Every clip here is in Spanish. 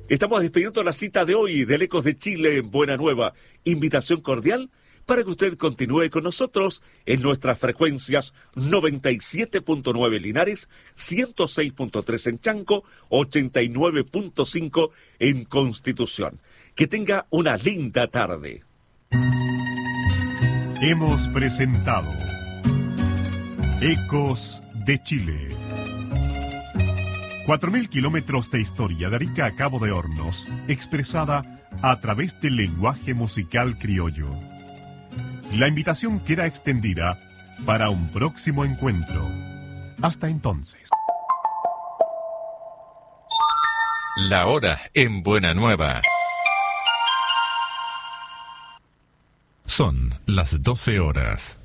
Estamos despidiendo la cita de hoy del Ecos de Chile en Buena Nueva. Invitación cordial para que usted continúe con nosotros en nuestras frecuencias 97.9 Linares, 106.3 en Chanco, 89.5 en Constitución. Que tenga una linda tarde. Hemos presentado Ecos de Chile. 4.000 kilómetros de historia de Arica a Cabo de Hornos, expresada a través del lenguaje musical criollo. La invitación queda extendida para un próximo encuentro. Hasta entonces. La hora en Buena Nueva. Son las 12 horas.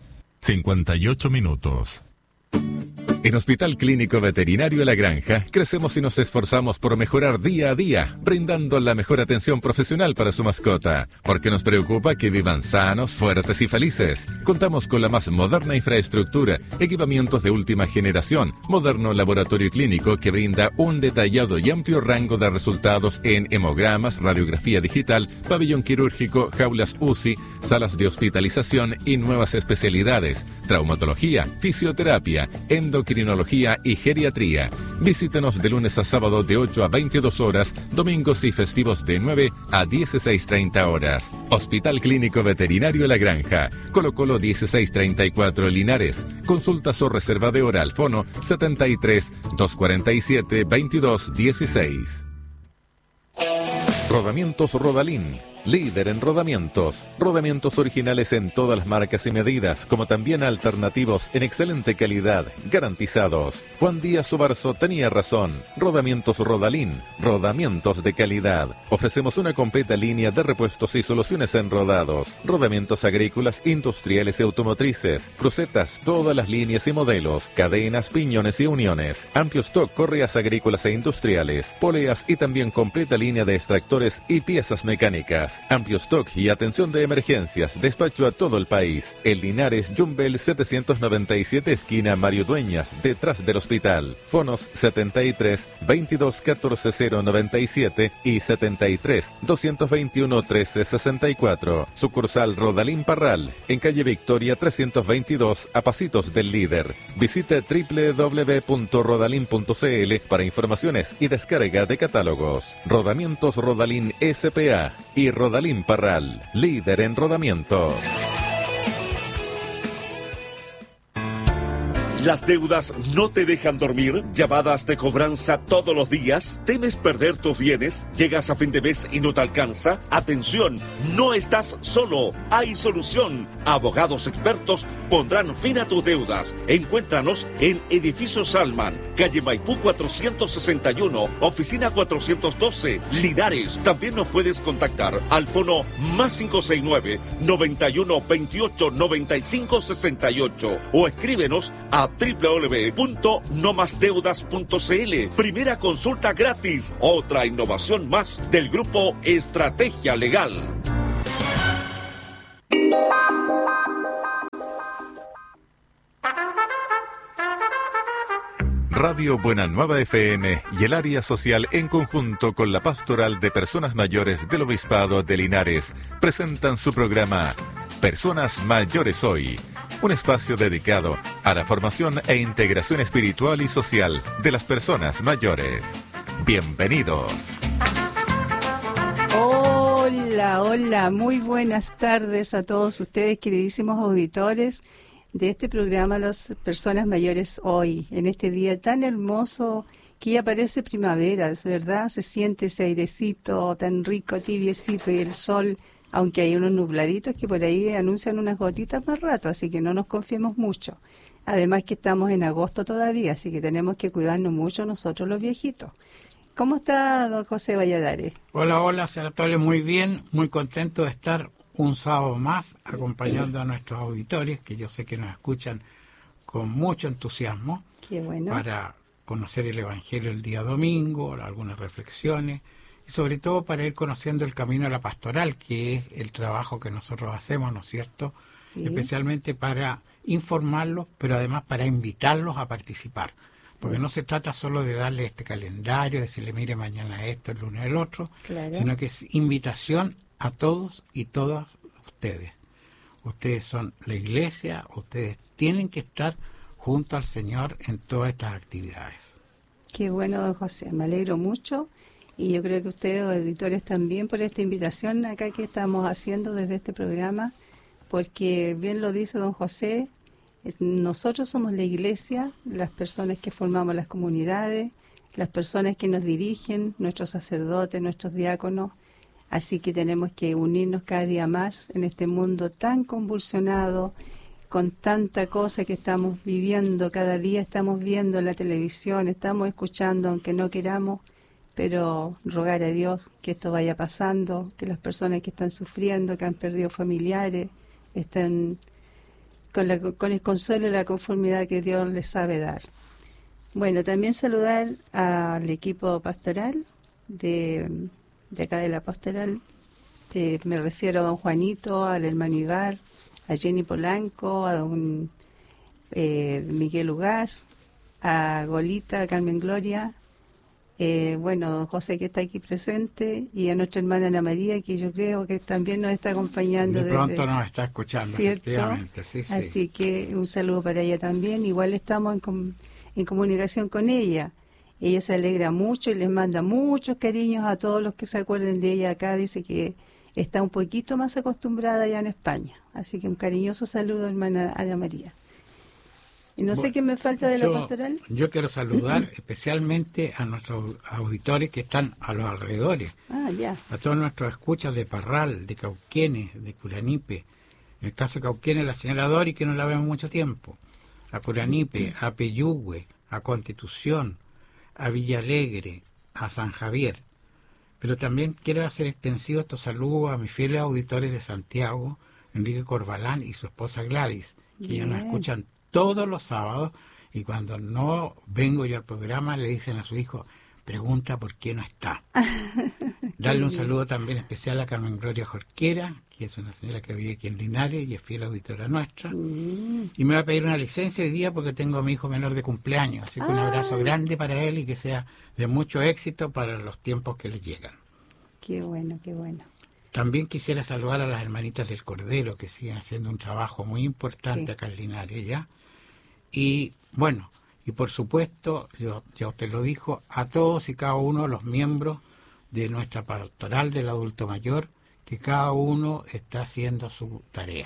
58 minutos. En Hospital Clínico Veterinario La Granja, crecemos y nos esforzamos por mejorar día a día, brindando la mejor atención profesional para su mascota, porque nos preocupa que vivan sanos, fuertes y felices. Contamos con la más moderna infraestructura, equipamientos de última generación, moderno laboratorio clínico que brinda un detallado y amplio rango de resultados en hemogramas, radiografía digital, pabellón quirúrgico, jaulas UCI, salas de hospitalización y nuevas especialidades, traumatología, fisioterapia, endocrinología y geriatría. Visítenos de lunes a sábado de 8 a 22 horas, domingos y festivos de 9 a 16:30 horas. Hospital Clínico Veterinario La Granja, Colo Colo 1634 Linares. Consultas o reserva de hora al fono 73 247 2216. Rodamientos Rodalín, líder en rodamientos. Rodamientos originales en todas las marcas y medidas, como también alternativos en excelente calidad, garantizados. Juan Díaz Obarzo tenía razón. Rodamientos Rodalín, rodamientos de calidad. Ofrecemos una completa línea de repuestos y soluciones en rodados, rodamientos agrícolas, industriales y automotrices, crucetas, todas las líneas y modelos, cadenas, piñones y uniones, amplio stock, correas agrícolas e industriales, poleas y también completa línea de extractores y piezas mecánicas. Amplio stock y atención de emergencias. Despacho a todo el país. En Linares, Jumbel 797, esquina Mario Dueñas, detrás del hospital. Fonos 73 22 14 097 y 73 221 13 64. Sucursal Rodalín Parral, en calle Victoria 322, a pasitos del Líder. Visite www.rodalin.cl para informaciones y descarga de catálogos. Rodamientos Rodalín S.p.A. y Rodalín Parral, líder en rodamiento. ¿Las deudas no te dejan dormir? ¿Llamadas de cobranza todos los días? ¿Temes perder tus bienes? ¿Llegas a fin de mes y no te alcanza? ¡Atención! No estás solo. Hay solución. Abogados expertos pondrán fin a tus deudas. Encuéntranos en Edificio Salman, calle Maipú 461, oficina 412, Linares. También nos puedes contactar al fono +569 91 28 95 68 o escríbenos a www.nomasdeudas.cl. Primera consulta gratis. Otra innovación más del grupo Estrategia Legal. Radio Buena Nueva FM y el área social en conjunto con la Pastoral de Personas Mayores del Obispado de Linares presentan su programa Personas Mayores Hoy. Un espacio dedicado a la formación e integración espiritual y social de las personas mayores. Bienvenidos. Hola, muy buenas tardes a todos ustedes, queridísimos auditores de este programa Las Personas Mayores Hoy, en este día tan hermoso que ya parece primavera, es verdad, se siente ese airecito tan rico, tibiecito y el sol, aunque hay unos nubladitos que por ahí anuncian unas gotitas más rato, así que no nos confiemos mucho. Además que estamos en agosto todavía, así que tenemos que cuidarnos mucho nosotros los viejitos. ¿Cómo está don José Valladares? Hola, Seratole, muy bien, muy contento de estar un sábado más acompañando a nuestros auditores, que yo sé que nos escuchan con mucho entusiasmo. Qué bueno. Para conocer el Evangelio el día domingo, algunas reflexiones, y sobre todo para ir conociendo el camino a la pastoral, que es el trabajo que nosotros hacemos, ¿no es cierto? Sí. Especialmente para informarlos, pero además para invitarlos a participar. Porque no se trata solo de darle este calendario, decirle, mire, mañana esto, el lunes el otro, Claro. sino que es invitación a todos y todas ustedes. Ustedes son la iglesia, ustedes tienen que estar junto al Señor en todas estas actividades. Qué bueno, don José, me alegro mucho y yo creo que ustedes, auditores, también por esta invitación acá que estamos haciendo desde este programa, porque bien lo dice don José, nosotros somos la iglesia, las personas que formamos las comunidades, las personas que nos dirigen, nuestros sacerdotes, nuestros diáconos, así que tenemos que unirnos cada día más en este mundo tan convulsionado, con tanta cosa que estamos viviendo, cada día estamos viendo en la televisión, estamos escuchando aunque no queramos, pero rogar a Dios que esto vaya pasando, que las personas que están sufriendo, que han perdido familiares, estén con el consuelo y la conformidad que Dios les sabe dar. Bueno, también saludar al equipo pastoral de acá de la pastoral, me refiero a don Juanito, al hermano Ibar, a Jenny Polanco, a don Miguel Ugaz, a Golita, a Carmen Gloria, bueno, don José que está aquí presente, y a nuestra hermana Ana María, que yo creo que también nos está acompañando. De pronto nos está escuchando, ¿cierto? Efectivamente, sí. Así que un saludo para ella también. Igual estamos en comunicación con ella. Ella se alegra mucho y les manda muchos cariños a todos los que se acuerden de ella acá. Dice que está un poquito más acostumbrada ya en España. Así que un cariñoso saludo, hermana Ana María. Y no sé qué me falta de la pastoral. Yo quiero saludar especialmente a nuestros auditores que están a los alrededores. Ya. A todos nuestros escuchas de Parral, de Cauquenes, de Curanipe. En el caso de Cauquenes, la señora Dori, que no la vemos mucho tiempo. A Curanipe, a Peyúgue, a Constitución, a Villalegre, a San Javier. Pero también quiero hacer extensivo estos saludos a mis fieles auditores de Santiago, Enrique Corbalán y su esposa Gladys, que ellos nos escuchan todos los sábados, y cuando no vengo yo al programa le dicen a su hijo, pregunta por qué no está. Darle un saludo también especial a Carmen Gloria Jorquera, que es una señora que vive aquí en Linares y es fiel auditora nuestra. Y me va a pedir una licencia hoy día porque tengo a mi hijo menor de cumpleaños, así que un abrazo grande para él y que sea de mucho éxito para los tiempos que le llegan. Qué bueno, qué bueno. También quisiera saludar a las hermanitas del Cordero, que siguen haciendo un trabajo muy importante Sí. acá en Linares, ¿ya? Y bueno, y por supuesto, ya usted lo dijo, a todos y cada uno de los miembros de nuestra pastoral del adulto mayor, que cada uno está haciendo su tarea.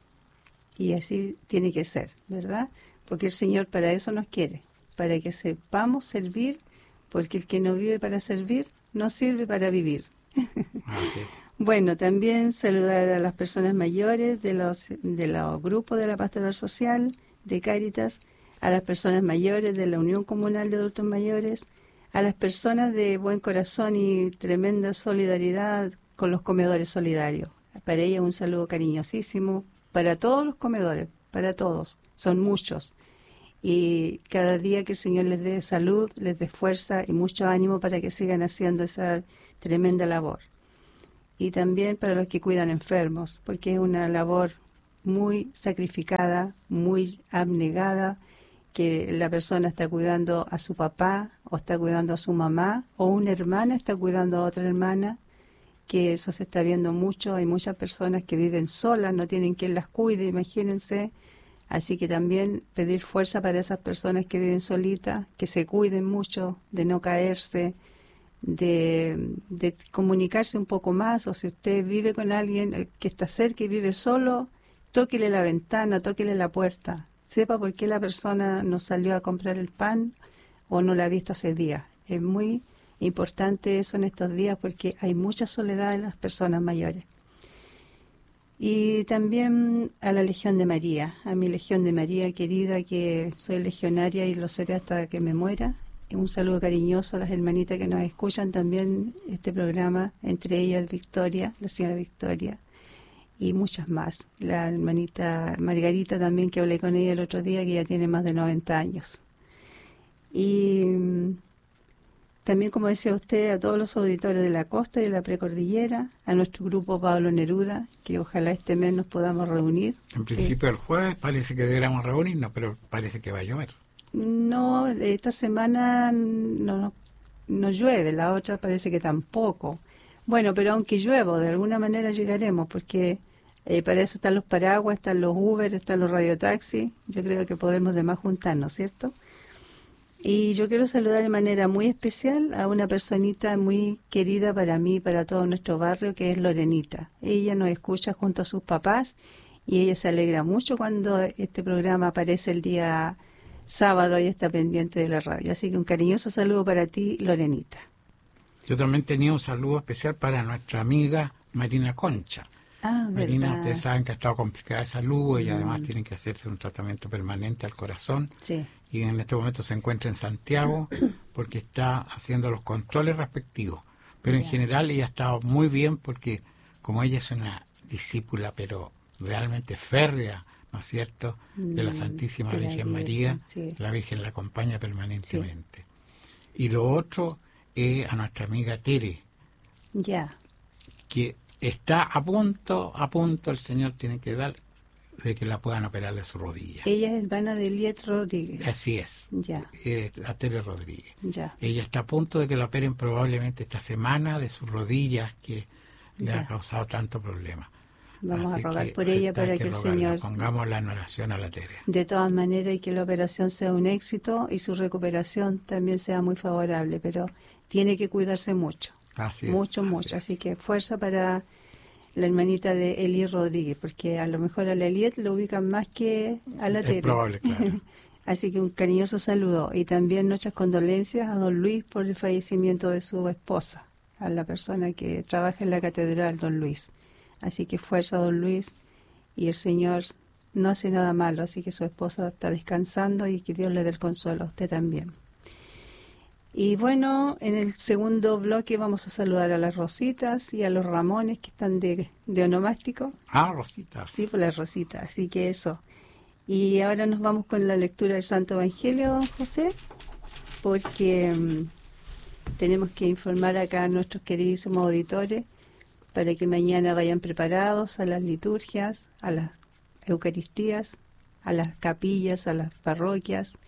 Y así tiene que ser, ¿verdad? Porque el Señor para eso nos quiere, para que sepamos servir, porque el que no vive para servir, no sirve para vivir. Así es. Bueno, también saludar a las personas mayores de los grupos de la Pastoral Social, de Cáritas, a las personas mayores de la Unión Comunal de Adultos Mayores, a las personas de buen corazón y tremenda solidaridad con los comedores solidarios. Para ellas un saludo cariñosísimo, para todos los comedores, para todos, son muchos. Y cada día que el Señor les dé salud, les dé fuerza y mucho ánimo para que sigan haciendo esa tremenda labor. Y también para los que cuidan enfermos, porque es una labor muy sacrificada, muy abnegada, que la persona está cuidando a su papá, o está cuidando a su mamá, o una hermana está cuidando a otra hermana, que eso se está viendo mucho. Hay muchas personas que viven solas, no tienen quien las cuide, imagínense. Así que también pedir fuerza para esas personas que viven solitas, que se cuiden mucho, de no caerse, de comunicarse un poco más, o si usted vive con alguien que está cerca y vive solo, tóquele la ventana, tóquele la puerta, sepa por qué la persona no salió a comprar el pan o no la ha visto hace días. Es muy importante eso en estos días porque hay mucha soledad en las personas mayores. Y también a la Legión de María, a mi Legión de María querida, que soy legionaria y lo seré hasta que me muera. Un saludo cariñoso a las hermanitas que nos escuchan también este programa, entre ellas Victoria, la señora Victoria, y muchas más. La hermanita Margarita también, que hablé con ella el otro día, que ya tiene más de 90 años. Y también, como decía usted, a todos los auditores de la costa y de la precordillera, a nuestro grupo Pablo Neruda, que ojalá este mes nos podamos reunir. En principio el jueves parece que deberíamos reunirnos, pero parece que va a llover. No, esta semana no llueve, la otra parece que tampoco. Bueno, pero aunque llueva, de alguna manera llegaremos, porque para eso están los paraguas, están los Uber, están los radiotaxis. Yo creo que podemos de más juntarnos, ¿cierto? Y yo quiero saludar de manera muy especial a una personita muy querida para mí y para todo nuestro barrio, que es Lorenita. Ella nos escucha junto a sus papás y ella se alegra mucho cuando este programa aparece el día sábado y está pendiente de la radio. Así que un cariñoso saludo para ti, Lorenita. Yo también tenía un saludo especial para nuestra amiga Marina Concha. Marina, ¿verdad? ustedes saben que ha estado complicada de salud, ella además tiene que hacerse un tratamiento permanente al corazón. Sí. Y en este momento se encuentra en Santiago porque está haciendo los controles respectivos. Pero en general ella ha estado muy bien porque como ella es una discípula, pero realmente férrea, ¿no es cierto?, de la Santísima de la Virgen María, sí. la Virgen la acompaña permanentemente. Sí. Y lo otro es a nuestra amiga Tere, Ya. que está a punto, el Señor tiene que dar de que la puedan operar de su rodilla. Ella es hermana de Eliet Rodríguez. Así es. Ya. A Tere Rodríguez. Ya. Ella está a punto de que la operen probablemente esta semana de sus rodillas que le ha causado tanto problema. Vamos Así a rogar que por ella para que el Señor... Pongámosla en oración a la Tere. De todas maneras, y que la operación sea un éxito y su recuperación también sea muy favorable, pero tiene que cuidarse mucho. Así es. Mucho. Así que fuerza para la hermanita de Eliet Rodríguez, porque a lo mejor a la Eliet lo ubican más que a la Tere. Es probable, claro. Así que un cariñoso saludo y también nuestras condolencias a don Luis por el fallecimiento de su esposa, a la persona que trabaja en la catedral, don Luis. Así que fuerza, don Luis, y el Señor no hace nada malo, así que su esposa está descansando y que Dios le dé el consuelo a usted también. Y bueno, en el segundo bloque vamos a saludar a las Rositas y a los Ramones que están de onomástico. Ah, Rositas. Sí, por las Rositas, así que eso. Y ahora nos vamos con la lectura del Santo Evangelio, don José, porque tenemos que informar acá a nuestros queridísimos auditores para que mañana vayan preparados a las liturgias, a las Eucaristías, a las capillas, a las parroquias,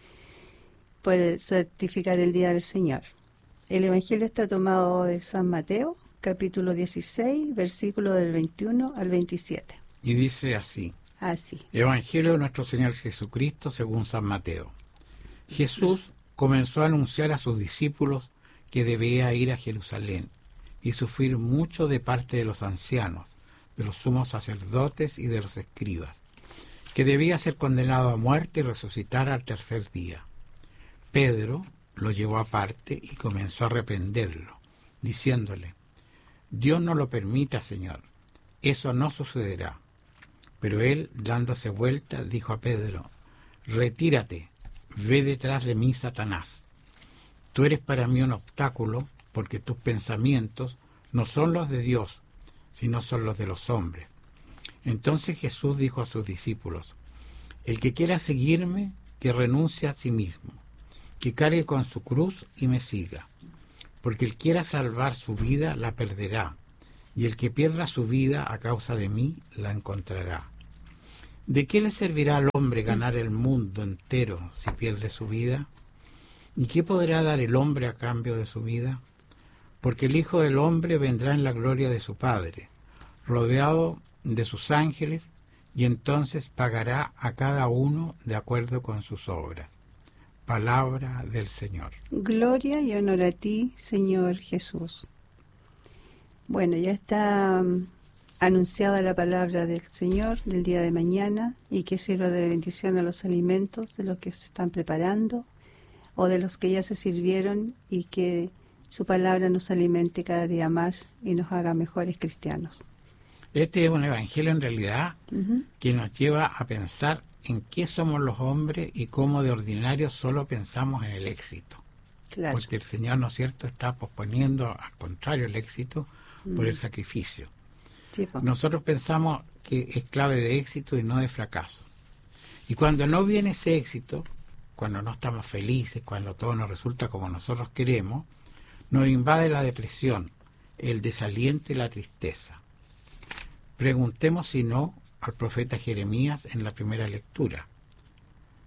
para certificar el Día del Señor. El Evangelio está tomado de San Mateo, capítulo 16, versículo del 21 al 27. Y dice así. Así. Evangelio de nuestro Señor Jesucristo según San Mateo. Jesús comenzó a anunciar a sus discípulos que debía ir a Jerusalén y sufrir mucho de parte de los ancianos, de los sumos sacerdotes y de los escribas, que debía ser condenado a muerte y resucitar al tercer día. Pedro lo llevó aparte y comenzó a reprenderlo, diciéndole: Dios no lo permita, Señor, eso no sucederá. Pero él, dándose vuelta, dijo a Pedro: Retírate, ve detrás de mí, Satanás. Tú eres para mí un obstáculo, porque tus pensamientos no son los de Dios, sino son los de los hombres. Entonces Jesús dijo a sus discípulos: El que quiera seguirme, que renuncie a sí mismo, que cargue con su cruz y me siga. Porque el que quiera salvar su vida, la perderá, y el que pierda su vida a causa de mí, la encontrará. ¿De qué le servirá al hombre ganar el mundo entero si pierde su vida? ¿Y qué podrá dar el hombre a cambio de su vida? Porque el Hijo del Hombre vendrá en la gloria de su Padre, rodeado de sus ángeles, y entonces pagará a cada uno de acuerdo con sus obras. Palabra del Señor. Gloria y honor a ti, Señor Jesús. Bueno, ya está anunciada la palabra del Señor del día de mañana y que sirva de bendición a los alimentos de los que se están preparando o de los que ya se sirvieron, y que su palabra nos alimente cada día más y nos haga mejores cristianos. Este es un evangelio en realidad que nos lleva a pensar en qué somos los hombres y cómo de ordinario solo pensamos en el éxito. Claro. Porque el Señor, ¿no es cierto?, está posponiendo al contrario el éxito por el sacrificio. Sí, Nosotros pensamos que es clave de éxito y no de fracaso. Y cuando no viene ese éxito, cuando no estamos felices, cuando todo nos resulta como nosotros queremos, nos invade la depresión, el desaliento y la tristeza. Preguntemos si no al profeta Jeremías en la primera lectura.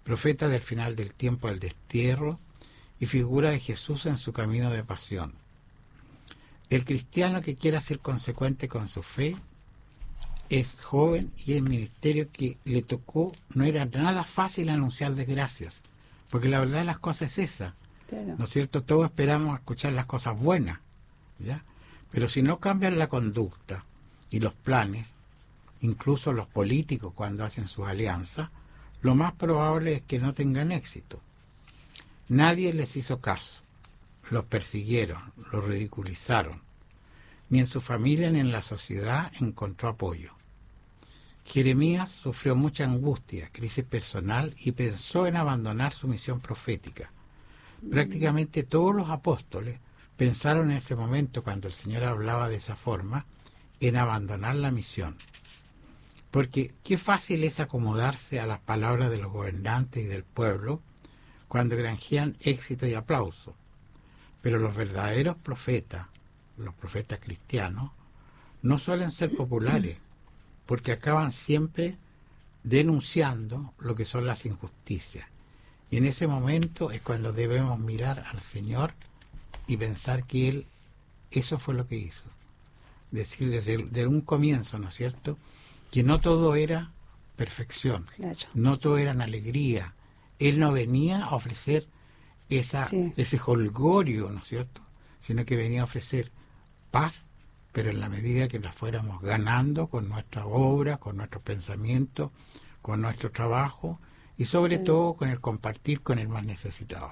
profeta del final del tiempo del destierro y figura de Jesús en su camino de pasión. El cristiano que quiera ser consecuente con su fe es joven y el ministerio que le tocó no era nada fácil anunciar desgracias, porque la verdad de las cosas es esa, Claro. ¿no es cierto? Todos esperamos escuchar las cosas buenas, ¿ya? Pero si no cambian la conducta y los planes, incluso los políticos cuando hacen sus alianzas, lo más probable es que no tengan éxito. Nadie les hizo caso, los persiguieron, los ridiculizaron. Ni en su familia ni en la sociedad encontró apoyo. Jeremías sufrió mucha angustia, crisis personal y pensó en abandonar su misión profética. Prácticamente todos los apóstoles pensaron en ese momento, cuando el Señor hablaba de esa forma, en abandonar la misión. Porque qué fácil es acomodarse a las palabras de los gobernantes y del pueblo cuando granjean éxito y aplauso. Pero los verdaderos profetas, los profetas cristianos, no suelen ser populares, porque acaban siempre denunciando lo que son las injusticias. Y en ese momento es cuando debemos mirar al Señor y pensar que Él, eso fue lo que hizo. Decir desde un comienzo, ¿no es cierto?, que no todo era perfección, Claro. no todo era alegría. Él no venía a ofrecer ese jolgorio, ¿no es cierto?, sino que venía a ofrecer paz, pero en la medida que la fuéramos ganando con nuestra obra, con nuestros pensamientos, con nuestro trabajo y sobre todo con el compartir con el más necesitado.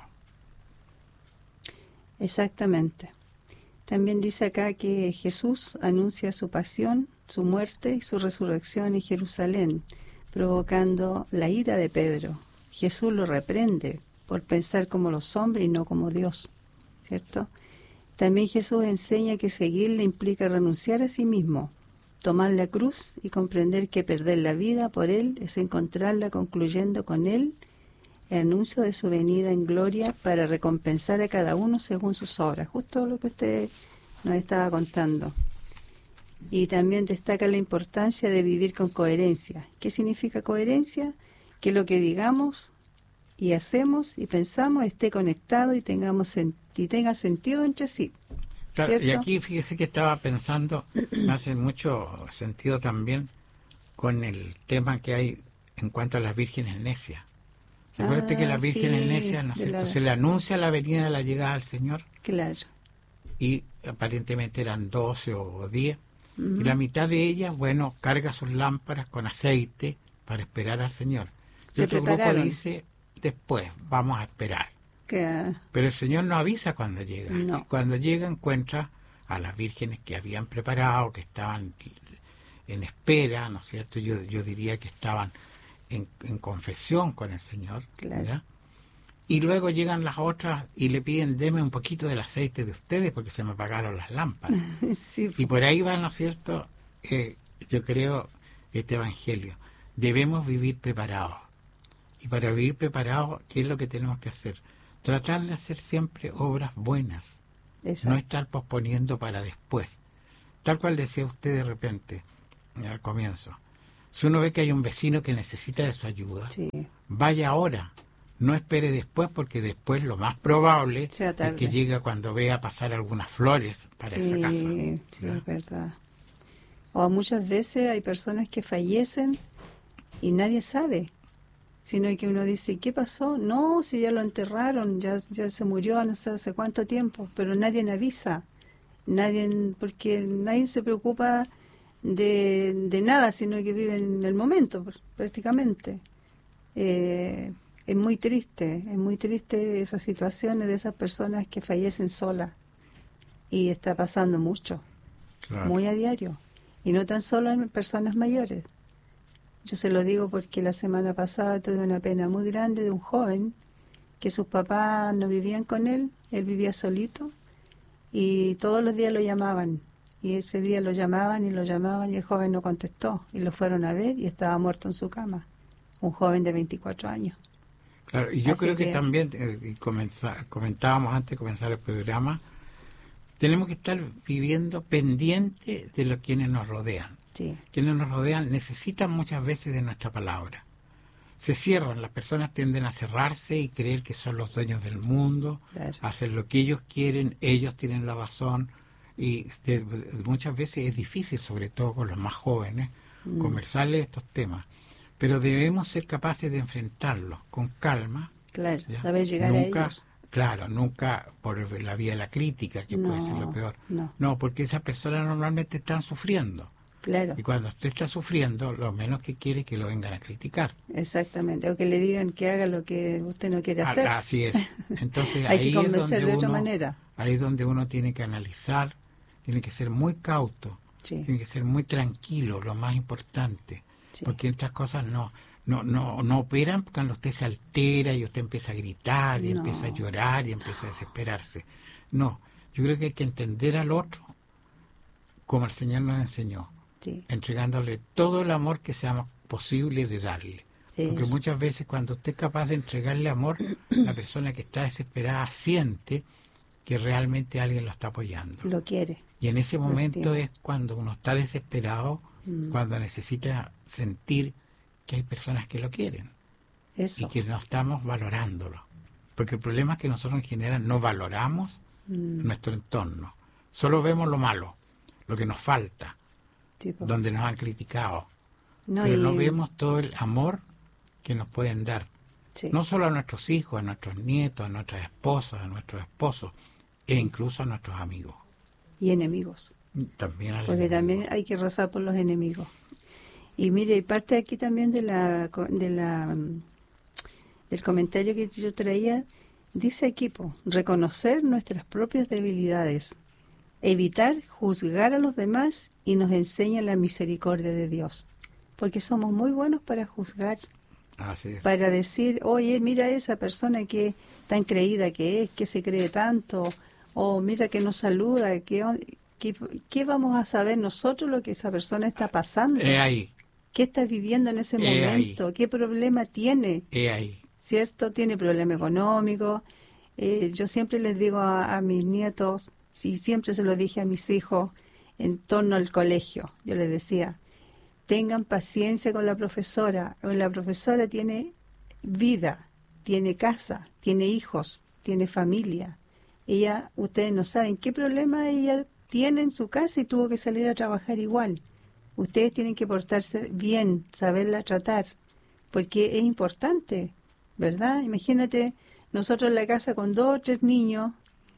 Exactamente. También dice acá que Jesús anuncia su pasión, su muerte y su resurrección en Jerusalén, provocando la ira de Pedro. Jesús lo reprende por pensar como los hombres y no como Dios, ¿cierto? También Jesús enseña que seguirle implica renunciar a sí mismo, tomar la cruz y comprender que perder la vida por Él es encontrarla, concluyendo con Él el anuncio de su venida en gloria para recompensar a cada uno según sus obras. Justo lo que usted nos estaba contando. Y también destaca la importancia de vivir con coherencia. ¿Qué significa coherencia? Que lo que digamos y hacemos y pensamos esté conectado y tenga sentido entre sí. Claro, y ¿cierto? aquí fíjese que estaba pensando, me hace mucho sentido también con el tema que hay en cuanto a las vírgenes necias. ¿Se acuerda que las vírgenes sí, necias, ¿no es de cierto? la- Se le anuncia la venida de la llegada al Señor Claro. y aparentemente eran 12 o 10. Y la mitad de ellas, bueno, carga sus lámparas con aceite para esperar al Señor. Y Se otro grupo prepararon. dice, después, vamos a esperar. Que, Pero el Señor no avisa cuando llega. No. Y cuando llega encuentra a las vírgenes que habían preparado, que estaban en espera, ¿no es cierto? Yo diría que estaban en confesión con el Señor. Claro. ¿ya? Y luego llegan las otras y le piden, deme un poquito del aceite de ustedes porque se me apagaron las lámparas. sí, Y por ahí va, ¿no es cierto? Yo creo este evangelio. Debemos vivir preparados. Y para vivir preparados, ¿qué es lo que tenemos que hacer? Tratar de hacer siempre obras buenas. exacto. No estar posponiendo para después. Tal cual decía usted de repente, al comienzo. Si uno ve que hay un vecino que necesita de su ayuda, Sí. vaya ahora. No espere después, porque después lo más probable Sea es tarde. que llegue cuando vea pasar algunas flores para esa casa. Sí, ¿ya? es verdad. O muchas veces hay personas que fallecen y nadie sabe, sino que uno dice, ¿qué pasó? No, si ya lo enterraron, ya se murió no sé hace cuánto tiempo, pero nadie avisa, porque nadie se preocupa de nada, sino que vive en el momento prácticamente. Es muy triste esas situaciones de esas personas que fallecen solas, y está pasando mucho, Claro. muy a diario, y no tan solo en personas mayores. Yo se lo digo porque la semana pasada tuve una pena muy grande de un joven que sus papás no vivían con él vivía solito, y todos los días lo llamaban, y ese día lo llamaban y el joven no contestó, y lo fueron a ver y estaba muerto en su cama, un joven de 24 años. Claro, y yo Así creo que que- también, comentábamos antes de comenzar el programa, tenemos que estar viviendo pendiente de los quienes nos rodean. Sí, Quienes nos rodean necesitan muchas veces de nuestra palabra. se cierran, las personas tienden a cerrarse y creer que son los dueños del mundo, Claro. hacer lo que ellos quieren, ellos tienen la razón, y muchas veces es difícil, sobre todo con los más jóvenes, conversarles estos temas, pero debemos ser capaces de enfrentarlos con calma. Claro, ¿ya? saber llegar Nunca, a ellos. claro, nunca por la vía de la crítica, que puede ser lo peor. No. Porque esas personas normalmente están sufriendo. Claro, Y cuando usted está sufriendo, lo menos que quiere es que lo vengan a criticar. exactamente. O que le digan que haga lo que usted no quiere hacer. Así es. Entonces Hay ahí que convencer es donde de otra uno, manera. ahí es donde uno tiene que analizar, tiene que ser muy cauto, Sí. tiene que ser muy tranquilo, lo más importante. Sí. Porque estas cosas no operan cuando usted se altera y usted empieza a gritar y No. empieza a llorar y empieza a desesperarse. No, yo creo que hay que entender al otro como el Señor nos enseñó, Sí. entregándole todo el amor que seamos posible de darle. Porque Eso. muchas veces cuando usted es capaz de entregarle amor, la persona que está desesperada siente que realmente alguien lo está apoyando. Lo quiere. Y en ese momento estima. es cuando uno está desesperado, cuando necesita sentir que hay personas que lo quieren Eso. y que no estamos valorándolo. Porque el problema es que nosotros en general no valoramos nuestro entorno. Solo vemos lo malo, lo que nos falta, Tipo. donde nos han criticado. No, Pero y- no vemos todo el amor que nos pueden dar. Sí. No solo a nuestros hijos, a nuestros nietos, a nuestras esposas, a nuestros esposos, e incluso a nuestros amigos. Y enemigos. También al Porque enemigo. también hay que rezar por los enemigos. Y mire, y parte aquí también del comentario que yo traía, dice aquí, reconocer nuestras propias debilidades, evitar juzgar a los demás y nos enseña la misericordia de Dios. Porque somos muy buenos para juzgar, Así es. para decir, oye, mira esa persona que tan creída que es, que se cree tanto, o mira que nos saluda, ¿qué vamos a saber nosotros lo que esa persona está pasando? Ahí, ¿Qué está viviendo en ese momento? ¿Qué problema tiene? ahí. ¿Cierto? Tiene problema económico. Yo siempre les digo a mis nietos, y siempre se lo dije a mis hijos, en torno al colegio, yo les decía, tengan paciencia con la profesora. La profesora tiene vida, tiene casa, tiene hijos, tiene familia. Ella, ustedes no saben qué problema ella tiene en su casa y tuvo que salir a trabajar igual. Ustedes tienen que portarse bien, saberla tratar, porque es importante, ¿verdad? Imagínate, nosotros en la casa con 2 o 3 niños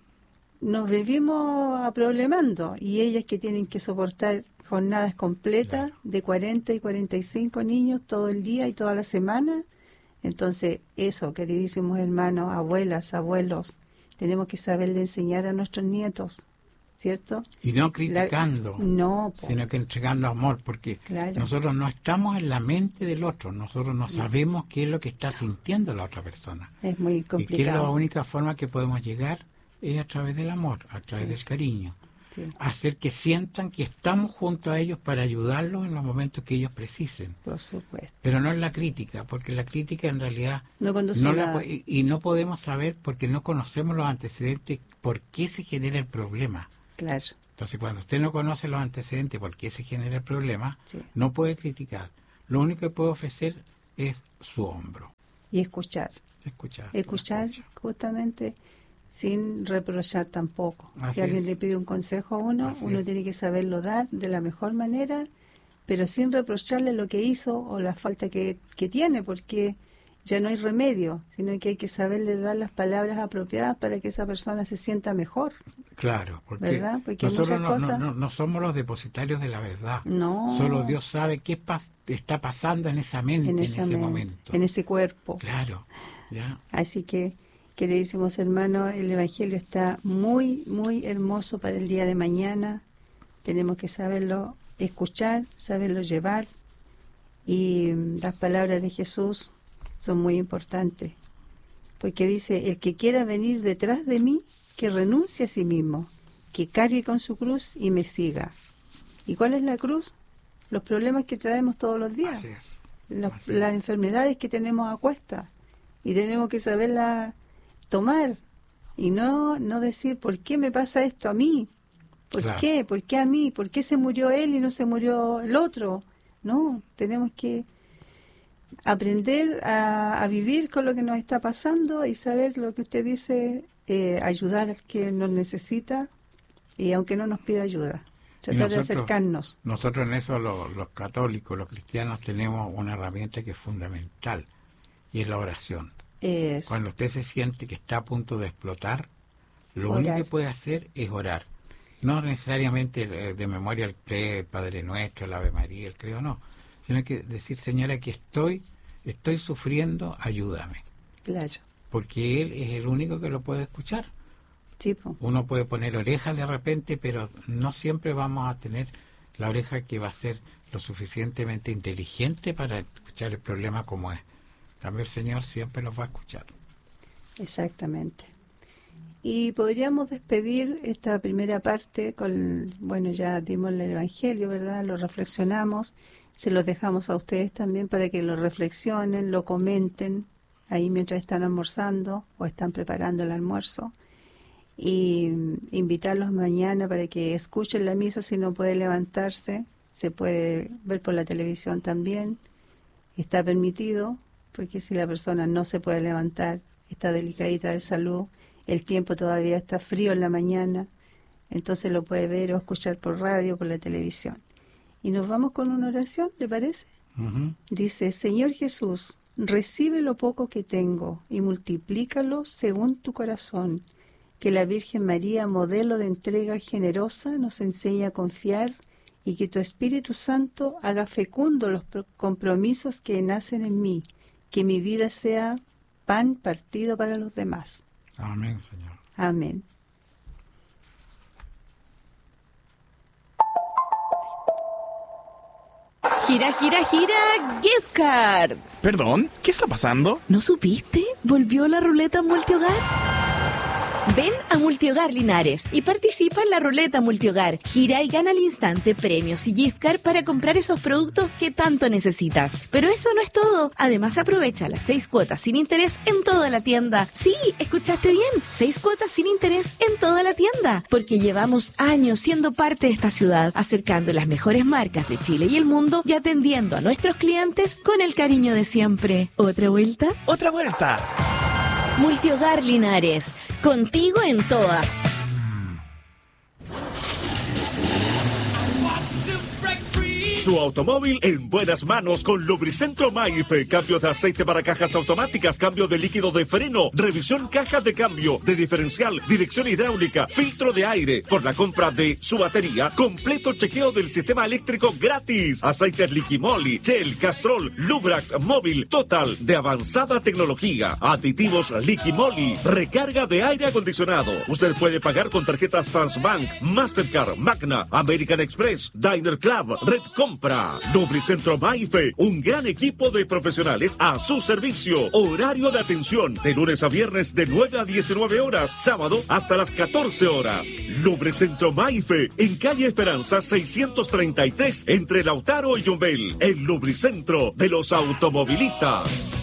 nos vivimos aproblemando y ellas que tienen que soportar jornadas completas de 40 y 45 niños todo el día y toda la semana. Entonces, eso, queridísimos hermanos, abuelas, abuelos, tenemos que saberle enseñar a nuestros nietos, ¿cierto? Y no criticando, No, sino que entregando amor, porque Claro. nosotros no estamos en la mente del otro, nosotros no sabemos qué es lo que está sintiendo la otra persona. es muy Y que la complicado. única forma que podemos llegar es a través del amor, a través del cariño. Sí. Hacer que sientan que estamos junto a ellos para ayudarlos en los momentos que ellos precisen. Por supuesto. Pero no en la crítica, porque la crítica en realidad No conduce no a la nada. y no podemos saber porque no conocemos los antecedentes, por qué se genera el problema. Claro. Entonces, cuando usted no conoce los antecedentes, por qué se genera el problema, Sí. no puede criticar. Lo único que puede ofrecer es su hombro. Y escuchar. Escuchar. Escuchar justamente sin reprochar tampoco. Así Si alguien es. le pide un consejo a uno, Así uno es. tiene que saberlo dar de la mejor manera, pero sin reprocharle lo que hizo o la falta que tiene, porque ya no hay remedio, sino que hay que saberle dar las palabras apropiadas para que esa persona se sienta mejor. Claro, porque, ¿Verdad? Porque hay nosotros muchas cosas- no somos los depositarios de la verdad. No. Solo Dios sabe qué está pasando en esa mente, en ese mente, momento. en ese cuerpo. Claro, ya. Así que, queridísimos hermanos, el Evangelio está muy, muy hermoso para el día de mañana. Tenemos que saberlo escuchar, saberlo llevar. Y las palabras de Jesús son muy importantes. Porque dice, el que quiera venir detrás de mí, que renuncie a sí mismo, que cargue con su cruz y me siga. ¿Y cuál es la cruz? Los problemas que traemos todos los días. Así es. Las Así es. enfermedades que tenemos a cuesta y tenemos que saberla tomar y no decir ¿por qué me pasa esto a mí? ¿Por Claro. qué? ¿Por qué a mí? ¿Por qué se murió él y no se murió el otro? No, tenemos que aprender a vivir con lo que nos está pasando y saber lo que usted dice, ayudar al que nos necesita y aunque no nos pida ayuda, tratar de acercarnos. Nosotros en eso los católicos, los cristianos, tenemos una herramienta que es fundamental y es la oración. Cuando usted se siente que está a punto de explotar, lo único que puede hacer es orar. No necesariamente de memoria el Padre Nuestro, el Ave María, el Creo, no. Sino que decir, Señor, aquí estoy sufriendo, ayúdame. Claro. Porque Él es el único que lo puede escuchar. Sí, po. Uno puede poner orejas de repente, pero no siempre vamos a tener la oreja que va a ser lo suficientemente inteligente para escuchar el problema como es. En cambio, el Señor siempre los va a escuchar. Exactamente. Y podríamos despedir esta primera parte con, bueno, ya dimos el Evangelio, ¿verdad? Lo reflexionamos, se los dejamos a ustedes también para que lo reflexionen, lo comenten, ahí mientras están almorzando o están preparando el almuerzo. Y invitarlos mañana para que escuchen la misa si no puede levantarse, se puede ver por la televisión también, está permitido, porque si la persona no se puede levantar, está delicadita de salud, el tiempo todavía está frío en la mañana, entonces lo puede ver o escuchar por radio, por la televisión. Y nos vamos con una oración, ¿le parece? Dice, Señor Jesús, recibe lo poco que tengo y multiplícalo según tu corazón. Que la Virgen María, modelo de entrega generosa, nos enseñe a confiar y que tu Espíritu Santo haga fecundo los compromisos que nacen en mí. Que mi vida sea pan partido para los demás. Amén, Señor. Amén. Gira, gira, gira, gift card. Perdón, ¿qué está pasando? ¿No supiste? ¿Volvió la ruleta multihogar? Ven a Multihogar Linares y participa en la ruleta multihogar. Gira y gana al instante premios y gift card para comprar esos productos que tanto necesitas. Pero eso no es todo. Además, aprovecha las 6 cuotas sin interés en toda la tienda. Sí, escuchaste bien. 6 cuotas sin interés en toda la tienda. Porque llevamos años siendo parte de esta ciudad, acercando las mejores marcas de Chile y el mundo y atendiendo a nuestros clientes con el cariño de siempre. ¿Otra vuelta? ¡Otra vuelta! Multihogar Linares, contigo en todas. Su automóvil en buenas manos con Lubricentro Maife. Cambio de aceite para cajas automáticas, cambio de líquido de freno, revisión cajas de cambio, de diferencial, dirección hidráulica, filtro de aire. Por la compra de su batería, completo chequeo del sistema eléctrico gratis. Aceites Liquimoli, Shell, Castrol, Lubrax, Móvil, Total, de avanzada tecnología. Aditivos Liquimoli, recarga de aire acondicionado. Usted puede pagar con tarjetas Transbank, Mastercard, Magna, American Express, Diner Club, Red Compra. Lubricentro Maife, un gran equipo de profesionales a su servicio. Horario de atención de lunes a viernes de 9 a 19 horas, sábado hasta las 14 horas. Lubricentro Maife, en calle Esperanza 633, entre Lautaro y Yumbel. El lubricentro de los automovilistas.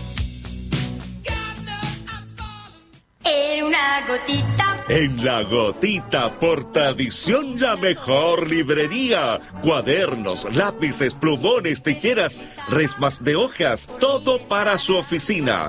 Era una gotita. En La Gotita, por tradición, la mejor librería. Cuadernos, lápices, plumones, tijeras, resmas de hojas, todo para su oficina.